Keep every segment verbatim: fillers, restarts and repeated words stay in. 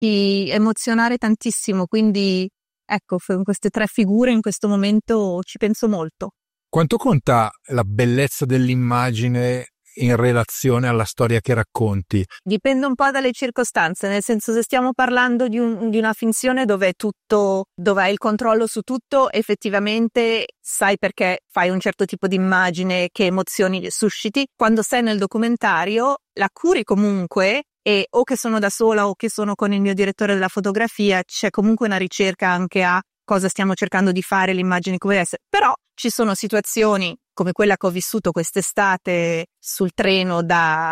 farti emozionare tantissimo, quindi ecco, f- queste tre figure in questo momento ci penso molto. Quanto conta la bellezza dell'immagine in relazione alla storia che racconti? Dipende un po' dalle circostanze, nel senso, se stiamo parlando di, un, di una finzione dove è tutto, dove hai il controllo su tutto, effettivamente sai perché fai un certo tipo di immagine, che emozioni susciti. Quando sei nel documentario la curi comunque, e o che sono da sola o che sono con il mio direttore della fotografia, c'è comunque una ricerca anche a cosa stiamo cercando di fare, l'immagine come deve essere. Però ci sono situazioni come quella che ho vissuto quest'estate sul treno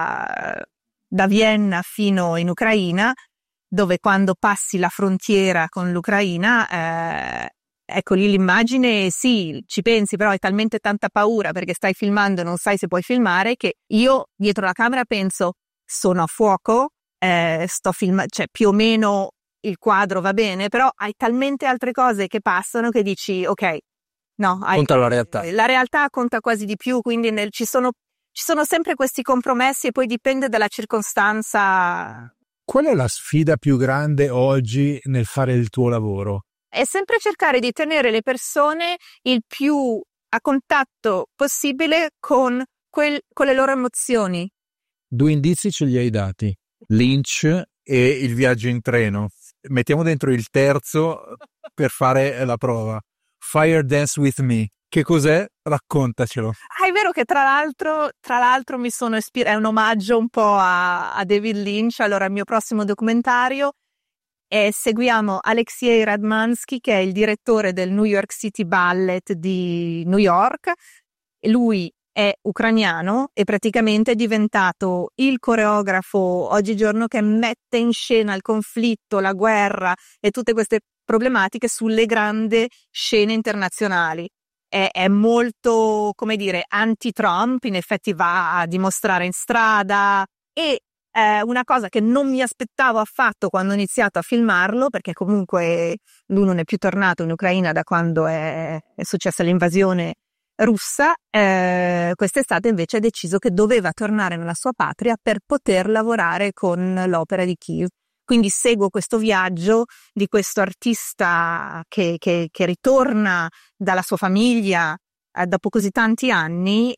da, da Vienna fino in Ucraina, dove quando passi la frontiera con l'Ucraina, eh, ecco lì l'immagine, sì, ci pensi, però hai talmente tanta paura perché stai filmando e non sai se puoi filmare, che io dietro la camera penso, sono a fuoco, eh, sto filmando, cioè più o meno il quadro va bene, però hai talmente altre cose che passano che dici, ok, no, hai, conta la realtà. La realtà conta quasi di più, quindi nel, ci sono ci sono sempre questi compromessi e poi dipende dalla circostanza. Qual è la sfida più grande oggi nel fare il tuo lavoro? È sempre cercare di tenere le persone il più a contatto possibile con, quel, con le loro emozioni. Due indizi ce li hai dati: Lynch e il viaggio in treno. Mettiamo dentro il terzo per fare la prova. Fire Dance With Me. Che cos'è? Raccontacelo. Ah, è vero che tra l'altro, tra l'altro mi sono ispirata, è un omaggio un po' a, a David Lynch. Allora, il mio prossimo documentario è, seguiamo Alexei Radmansky, che è il direttore del New York City Ballet di New York. Lui è ucraniano e praticamente è diventato il coreografo oggigiorno che mette in scena il conflitto, la guerra e tutte queste problematiche sulle grandi scene internazionali. È, è molto, come dire, anti-Trump, in effetti va a dimostrare in strada, e eh, una cosa che non mi aspettavo affatto quando ho iniziato a filmarlo, perché comunque lui non è più tornato in Ucraina da quando è, è successa l'invasione russa, eh, quest'estate invece ha deciso che doveva tornare nella sua patria per poter lavorare con l'opera di Kiev. Quindi seguo questo viaggio di questo artista che, che, che ritorna dalla sua famiglia eh, dopo così tanti anni,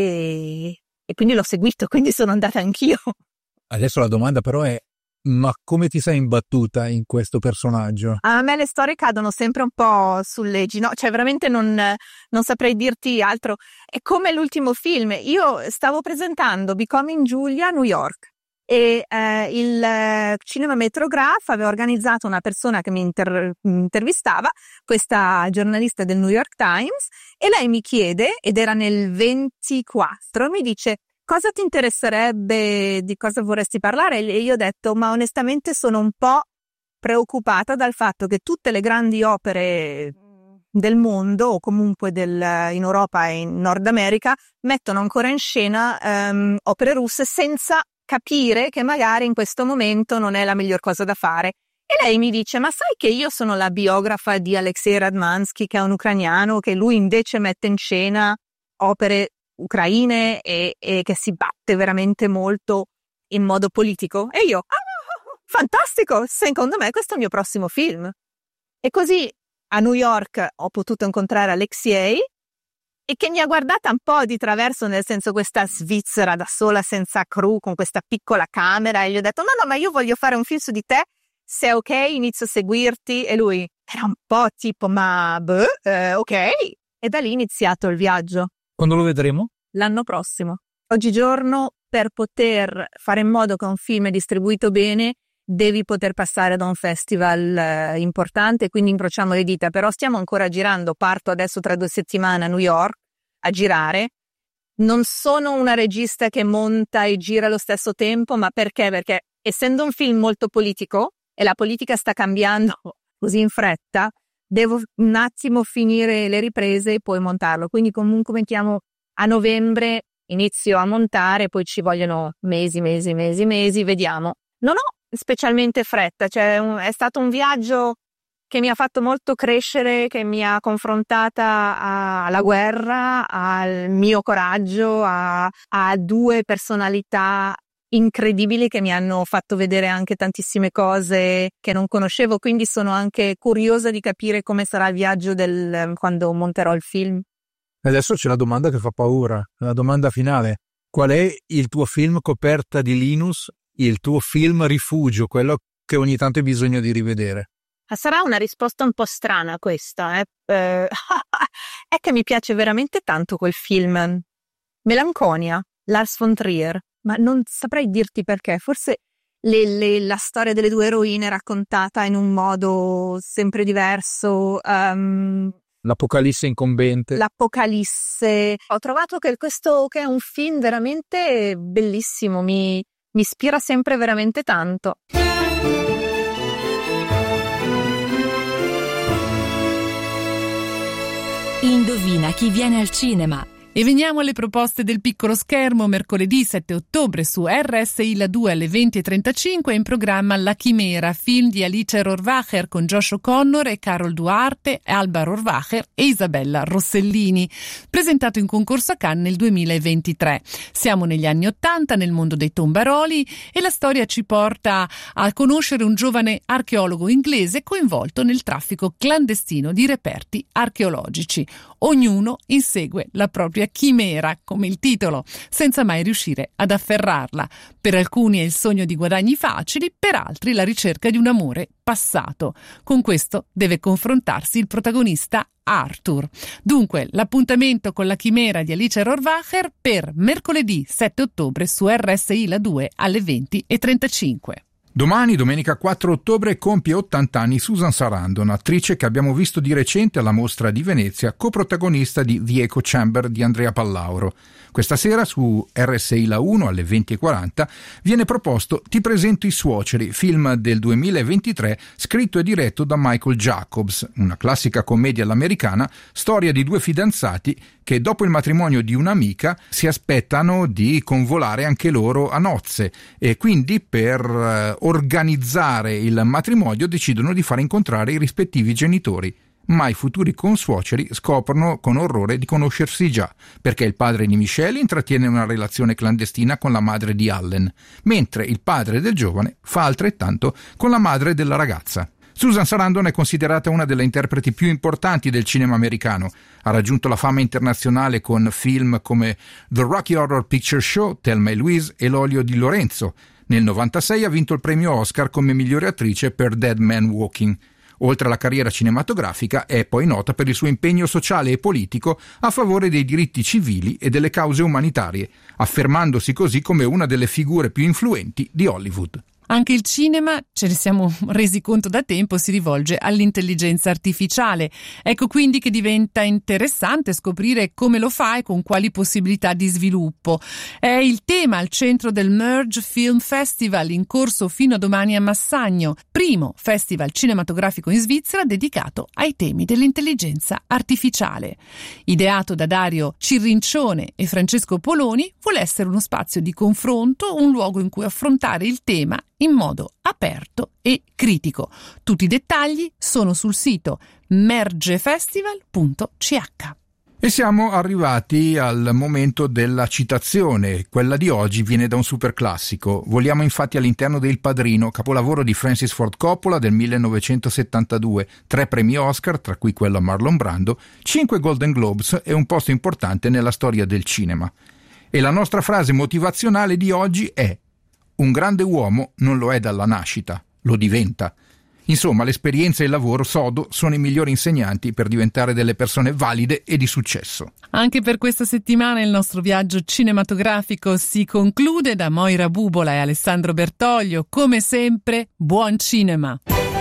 e, e quindi l'ho seguito, quindi sono andata anch'io. Adesso la domanda però è: ma come ti sei imbattuta in questo personaggio? A me le storie cadono sempre un po' sulle ginocchia, cioè veramente non, non saprei dirti altro. È come l'ultimo film. Io stavo presentando Becoming Julia a New York e eh, il eh, Cinema Metrograph aveva organizzato una persona che mi, inter- mi intervistava, questa giornalista del New York Times, e lei mi chiede, ed era nel ventiquattro, mi dice: cosa ti interesserebbe, di cosa vorresti parlare? E io ho detto, ma onestamente sono un po' preoccupata dal fatto che tutte le grandi opere del mondo, o comunque del, in Europa e in Nord America, mettono ancora in scena um, opere russe senza capire che magari in questo momento non è la miglior cosa da fare. E lei mi dice: ma sai che io sono la biografa di Alexei Radmansky, che è un ucraniano, che lui invece mette in scena opere ucraine e, e che si batte veramente molto in modo politico? E io, ah, fantastico, secondo me questo è il mio prossimo film. E così a New York ho potuto incontrare Alexei, e che mi ha guardata un po' di traverso, nel senso, questa svizzera da sola senza crew con questa piccola camera, e gli ho detto: no no, ma io voglio fare un film su di te, se è ok inizio a seguirti. E lui era un po' tipo, ma beh, eh, ok, e da lì è iniziato il viaggio. Quando lo vedremo? L'anno prossimo. Oggigiorno, per poter fare in modo che un film è distribuito bene, devi poter passare da un festival eh, importante, quindi incrociamo le dita. Però stiamo ancora girando, parto adesso tra due settimane a New York a girare. Non sono una regista che monta e gira allo stesso tempo, ma perché? Perché essendo un film molto politico e la politica sta cambiando così in fretta, devo un attimo finire le riprese e poi montarlo. Quindi comunque mettiamo a novembre inizio a montare, poi ci vogliono mesi, mesi, mesi, mesi, vediamo. Non ho specialmente fretta, cioè un, è stato un viaggio che mi ha fatto molto crescere, che mi ha confrontata a, alla guerra, al mio coraggio, a, a due personalità incredibili che mi hanno fatto vedere anche tantissime cose che non conoscevo, quindi sono anche curiosa di capire come sarà il viaggio del quando monterò il film. Adesso c'è la domanda che fa paura, la domanda finale. Qual è il tuo film coperta di Linus, il tuo film rifugio, quello che ogni tanto hai bisogno di rivedere? Sarà una risposta un po' strana questa, eh? Eh, è che mi piace veramente tanto quel film. Melanconia, Lars von Trier, ma non saprei dirti perché, forse le, le, la storia delle due eroine raccontata in un modo sempre diverso. Um, L'Apocalisse incombente. L'Apocalisse. Ho trovato che questo che è un film veramente bellissimo, mi, mi ispira sempre veramente tanto. Indovina chi viene al cinema. E veniamo alle proposte del piccolo schermo. Mercoledì sette ottobre su R S I La due alle venti e trentacinque è in programma La Chimera, film di Alice Rohrwacher con Josh O'Connor e Carol Duarte, Alba Rohrwacher e Isabella Rossellini, presentato in concorso a Cannes nel duemilaventitré. Siamo negli anni Ottanta, nel mondo dei tombaroli, e la storia ci porta a conoscere un giovane archeologo inglese coinvolto nel traffico clandestino di reperti archeologici. Ognuno insegue la propria chimera, come il titolo, senza mai riuscire ad afferrarla. Per alcuni è il sogno di guadagni facili, per altri la ricerca di un amore passato. Con questo deve confrontarsi il protagonista Arthur. Dunque, l'appuntamento con La Chimera di Alice Rohrwacher per mercoledì sette ottobre su R S I La due alle venti e trentacinque. Domani, domenica quattro ottobre, compie ottanta anni Susan Sarandon, attrice che abbiamo visto di recente alla Mostra di Venezia, coprotagonista di The Echo Chamber di Andrea Pallauro. Questa sera su R S I La uno alle venti e quaranta viene proposto Ti presento i suoceri, film del duemilaventitré scritto e diretto da Michael Jacobs, una classica commedia all'americana, storia di due fidanzati che dopo il matrimonio di un'amica si aspettano di convolare anche loro a nozze e quindi per eh, organizzare il matrimonio decidono di far incontrare i rispettivi genitori. Ma i futuri consuoceri scoprono con orrore di conoscersi già, perché il padre di Michelle intrattiene una relazione clandestina con la madre di Allen, mentre il padre del giovane fa altrettanto con la madre della ragazza. Susan Sarandon è considerata una delle interpreti più importanti del cinema americano. Ha raggiunto la fama internazionale con film come The Rocky Horror Picture Show, Thelma e Louise e L'olio di Lorenzo. Nel novantasei ha vinto il premio Oscar come migliore attrice per Dead Man Walking. Oltre alla carriera cinematografica, è poi nota per il suo impegno sociale e politico a favore dei diritti civili e delle cause umanitarie, affermandosi così come una delle figure più influenti di Hollywood. Anche il cinema, ce ne siamo resi conto da tempo, si rivolge all'intelligenza artificiale. Ecco quindi che diventa interessante scoprire come lo fa e con quali possibilità di sviluppo. È il tema al centro del Merge Film Festival, in corso fino a domani a Massagno, primo festival cinematografico in Svizzera dedicato ai temi dell'intelligenza artificiale. Ideato da Dario Cirrincione e Francesco Poloni, vuole essere uno spazio di confronto, un luogo in cui affrontare il tema in modo aperto e critico. Tutti i dettagli sono sul sito mergefestival punto c h. E siamo arrivati al momento della citazione. Quella di oggi viene da un superclassico. Voliamo infatti all'interno del Padrino, capolavoro di Francis Ford Coppola del millenovecentosettantadue, tre premi Oscar, tra cui quello a Marlon Brando, cinque Golden Globes e un posto importante nella storia del cinema. E la nostra frase motivazionale di oggi è: un grande uomo non lo è dalla nascita, lo diventa. Insomma, l'esperienza e il lavoro sodo sono i migliori insegnanti per diventare delle persone valide e di successo. Anche per questa settimana il nostro viaggio cinematografico si conclude. Da Moira Bubola e Alessandro Bertoglio, come sempre, buon cinema!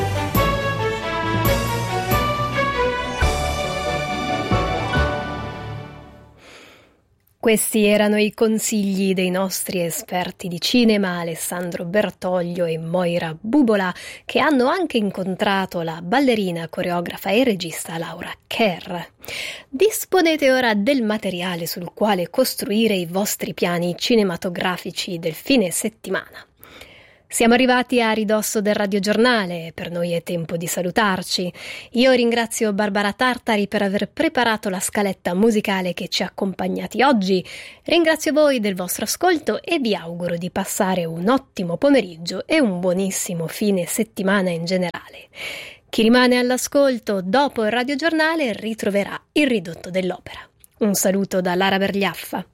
Questi erano i consigli dei nostri esperti di cinema Alessandro Bertoglio e Moira Bubola, che hanno anche incontrato la ballerina, coreografa e regista Laura Kerr. Disponete ora del materiale sul quale costruire i vostri piani cinematografici del fine settimana. Siamo arrivati a ridosso del radiogiornale, per noi è tempo di salutarci. Io ringrazio Barbara Tartari per aver preparato la scaletta musicale che ci ha accompagnati oggi. Ringrazio voi del vostro ascolto e vi auguro di passare un ottimo pomeriggio e un buonissimo fine settimana in generale. Chi rimane all'ascolto dopo il radiogiornale ritroverà il ridotto dell'opera. Un saluto da Lara Bergliaffa.